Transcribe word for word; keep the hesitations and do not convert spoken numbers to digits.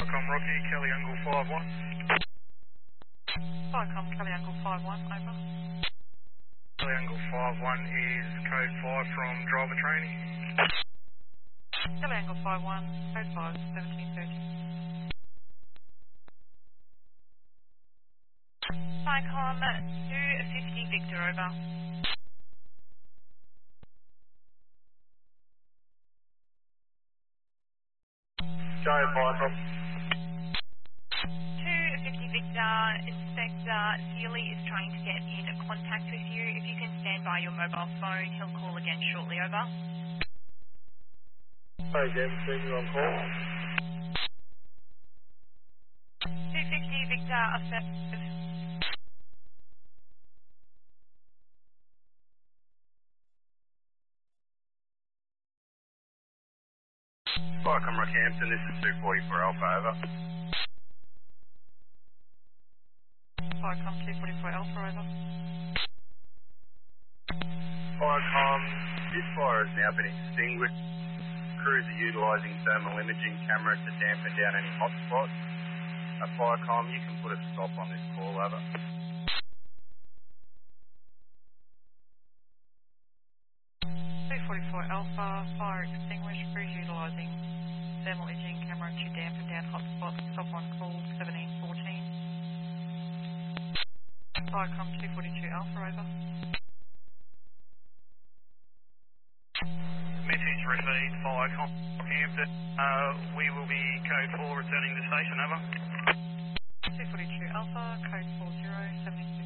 Viacom Rocky, Kelly Angle five one. Viacom, Kelly Angle five one, over. Kelly Angle five one is code five from driver training. Kelly Angle five one, code five, seventeen thirty. Viacom, two fifty Victor, over. Go Viacom. two fifty Victor, Inspector Sealy is trying to get in contact with you. If you can stand by your mobile phone, he'll call again shortly, over. Hey, James, seeing you on call. two fifty Victor, effective. Viacom Rockhampton, this is two forty-four Alpha, over. Viacom two forty-four Alpha, over. Viacom, this fire has now been extinguished. Crews are utilising thermal imaging camera to dampen down any hotspots. At Viacom, you can put a stop on this call, over. two forty-four Alpha, fire extinguished, crews utilising thermal imaging camera to dampen down hotspots. Stop on call seventeen fourteen. Viacom two forty-two Alpha, over. Message received, Viacom Rockhampton. Uh, we will be code four returning to station, over. two forty-two Alpha, code four zero, seventy